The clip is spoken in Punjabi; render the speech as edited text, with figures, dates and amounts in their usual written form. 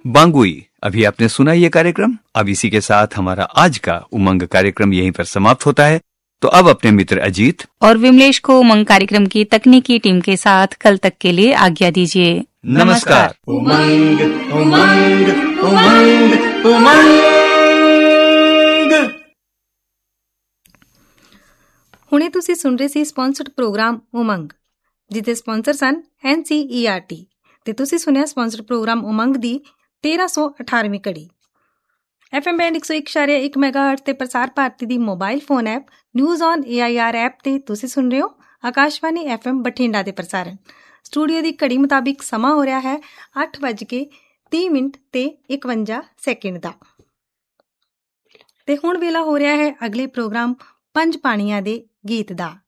बांगुई। अभी आपने सुना ये कार्यक्रम। अब इसी के साथ हमारा आज का उमंग कार्यक्रम यहीं पर समाप्त होता है। तो अब अपने मित्र अजीत और विमलेश को उमंग कार्यक्रम की तकनीकी टीम के साथ कल तक के लिए आज्ञा दीजिए। नमस्कार। उमंग उमंग उमंग उमंग। ਹੁਣੇ ਤੁਸੀਂ ਸੁਣ ਰਹੇ ਸੀ ਸਪਾਂਸਰਡ ਪ੍ਰੋਗਰਾਮ ਉਮੰਗ, ਜਿਹਦੇ ਸਪਾਂਸਰ ਸਨ NCERT, ਤੇ ਤੁਸੀਂ ਸੁਣਿਆ ਸਪਾਂਸਰਡ ਪ੍ਰੋਗਰਾਮ ਉਮੰਗ ਦੀ 1318ਵੀਂ ਕੜੀ। FM ਬੈਂਡ 101.1 ਮੈਗਾਹਰਟਜ਼ ਤੇ ਪ੍ਰਸਾਰ ਭਾਰਤੀ ਦੀ mobile phone app news on AIR app ਤੇ ਤੁਸੀਂ ਸੁਣ ਰਹੇ ਹੋ ਆਕਾਸ਼ਵਾਣੀ FM ਬਠਿੰਡਾ ਦੇ ਪ੍ਰਸਾਰਣ। ਸਟੂਡੀਓ ਦੀ ਘੜੀ ਮੁਤਾਬਿਕ ਸਮਾਂ ਹੋ ਰਿਹਾ ਹੈ 8:30 ਤੇ 51 ਦਾ। ਤੇ ਹੁਣ ਵੇਲਾ ਹੋ ਰਿਹਾ ਹੈ ਅਗਲੇ ਪ੍ਰੋਗਰਾਮ ਪੰਜ ਪਾਣੀਆਂ ਦੇ ਗੀਤ ਦਾ।